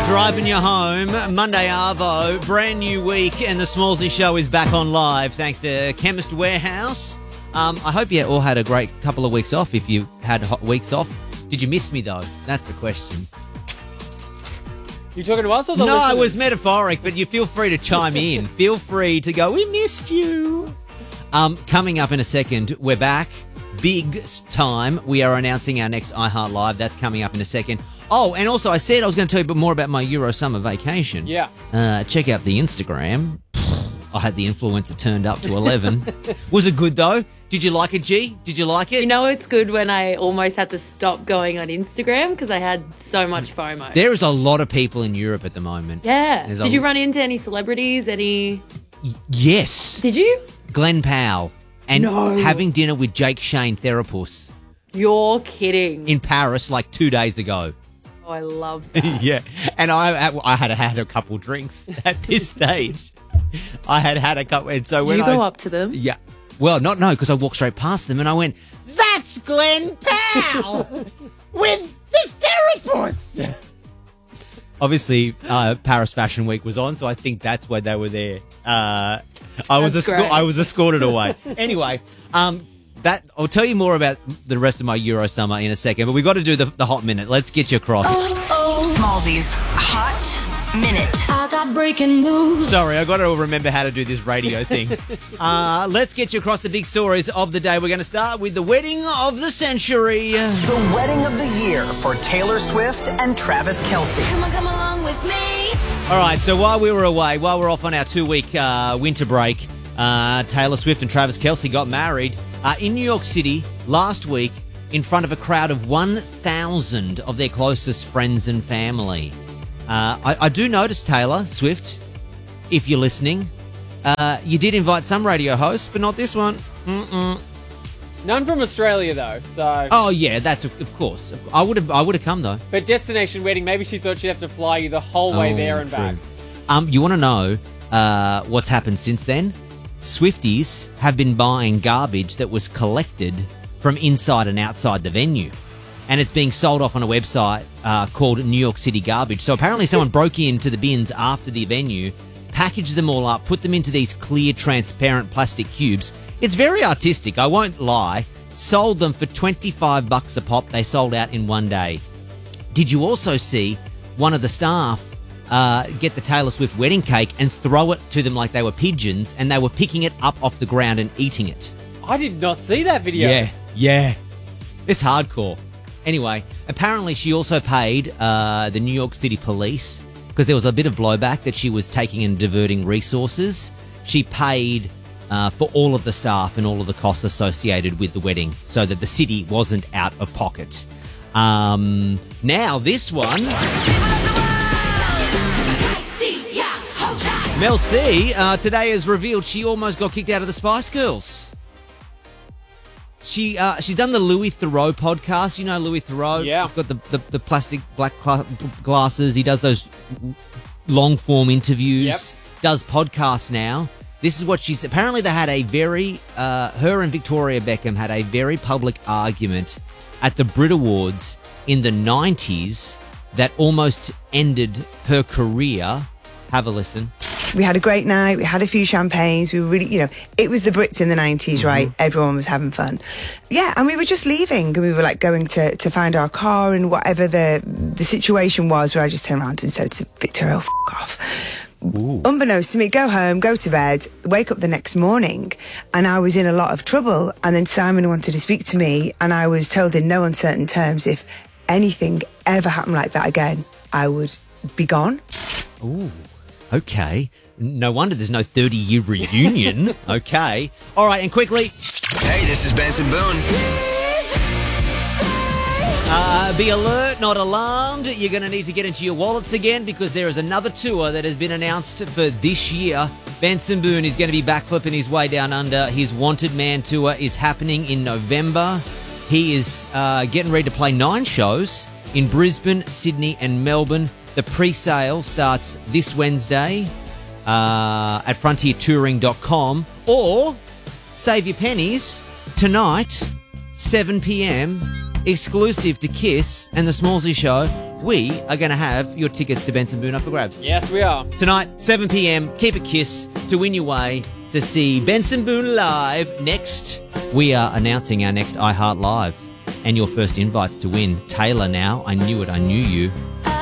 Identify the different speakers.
Speaker 1: Driving you home, Monday Arvo, brand new week, and the Smallsy Show is back on live thanks to Chemist Warehouse. I hope you all had a great couple of weeks off. If you had weeks off, did you miss me though? That's the question.
Speaker 2: You talking to us or the
Speaker 1: No,
Speaker 2: listeners?
Speaker 1: it was metaphoric, but you feel free to chime in. Feel free to go, we missed you. Coming up in a second, we're back. Big time. We are announcing our next iHeart Live. That's coming up in a second. Oh, and also I said I was going to tell you a bit more about my Euro summer vacation.
Speaker 2: Yeah.
Speaker 1: Check out the Instagram. I had the influencer turned up to 11. Was it good though? Did you like it, G? Did you like it?
Speaker 3: You know it's good when I almost had to stop going on Instagram because I had so much FOMO.
Speaker 1: There is a lot of people in Europe at the moment.
Speaker 3: Yeah.
Speaker 1: There's
Speaker 3: Did you run into any celebrities?
Speaker 1: Yes.
Speaker 3: Did you?
Speaker 1: Glenn Powell. And
Speaker 3: No.
Speaker 1: having dinner with Jake Shane Therapus
Speaker 3: You're kidding.
Speaker 1: in Paris like 2 days ago.
Speaker 3: Oh, I love that.
Speaker 1: Yeah. And I had had a couple drinks at this stage. I had a couple. And so
Speaker 3: Did
Speaker 1: when
Speaker 3: you go up to them?
Speaker 1: Yeah. Well, no, because I walked straight past them and I went, that's Glenn Powell with the Therapus. Obviously, Paris Fashion Week was on, so I think that's why they were there. I was escorted away. Anyway, I'll tell you more about the rest of my Euro summer in a second, but we've got to do the hot minute. Let's get you across.
Speaker 4: Smallsy's Hot Minute.
Speaker 5: I got breaking news.
Speaker 1: Sorry, I got to remember how to do this radio thing. Let's get you across the big stories of the day. We're going to start with the wedding of the century.
Speaker 4: The wedding of the year for Taylor Swift and Travis Kelce.
Speaker 5: Come along with me.
Speaker 1: All right, so while we were away, while we're off on our 2-week winter break, Taylor Swift and Travis Kelce got married in New York City last week in front of a crowd of 1,000 of their closest friends and family. I do notice, Taylor Swift, if you're listening, you did invite some radio hosts, but not this one.
Speaker 2: None from Australia though, so.
Speaker 1: Oh yeah, that's of course. I would have come though.
Speaker 2: But destination wedding, maybe she thought she'd have to fly you the whole way there and back.
Speaker 1: You want to know what's happened since then? Swifties have been buying garbage that was collected from inside and outside the venue. And it's being sold off on a website called New York City Garbage. So apparently someone broke into the bins after the venue, packaged them all up, put them into these clear, transparent plastic cubes. It's very artistic, I won't lie. Sold them for $25 a pop. They sold out in one day. Did you also see one of the staff get the Taylor Swift wedding cake and throw it to them like they were pigeons, and they were picking it up off the ground and eating it?
Speaker 2: I did not see that video.
Speaker 1: Yeah. It's hardcore. Anyway, apparently she also paid the New York City police because there was a bit of blowback that she was taking and diverting resources. She paid for all of the staff and all of the costs associated with the wedding so that the city wasn't out of pocket. Now this one, Mel C today has revealed she almost got kicked out of the Spice Girls. She's done the Louis Theroux podcast. You know Louis Theroux?
Speaker 2: Yeah.
Speaker 1: He's got the plastic black glasses. He does those long form interviews.
Speaker 2: Yep.
Speaker 1: Does podcasts now. This is what she's... Apparently they had a very... her and Victoria Beckham had a very public argument at the Brit Awards in the 90s that almost ended her career. Have a listen.
Speaker 6: We had a great night. We had a few champagnes. We were really, it was the Brits in the 90s, right? Everyone was having fun. Yeah, and we were just leaving. And we were like going to find our car, and whatever the situation was, where I just turned around and said to Victoria, f*** off. Ooh. Unbeknownst to me, go home, go to bed, wake up the next morning, and I was in a lot of trouble. And then Simon wanted to speak to me, and I was told in no uncertain terms if anything ever happened like that again, I would be gone.
Speaker 1: Ooh, okay. No wonder there's no 30-year reunion. Okay. All right, and quickly.
Speaker 7: Hey, this is Benson Boone.
Speaker 1: Be alert, not alarmed. You're going to need to get into your wallets again because there is another tour that has been announced for this year. Benson Boone is going to be backflipping his way down under. His Wanted Man tour is happening in November. He is getting ready to play 9 shows in Brisbane, Sydney and Melbourne. The pre-sale starts this Wednesday at frontiertouring.com, or save your pennies tonight, 7 p.m, exclusive to Kiss and the Smallsy Show, we are going to have your tickets to Benson Boone up for grabs.
Speaker 2: Yes, we are.
Speaker 1: Tonight, 7 p.m, keep a kiss to win your way to see Benson Boone live. Next, we are announcing our next iHeart Live and your first invites to win. Taylor now, I Knew It, I Knew You.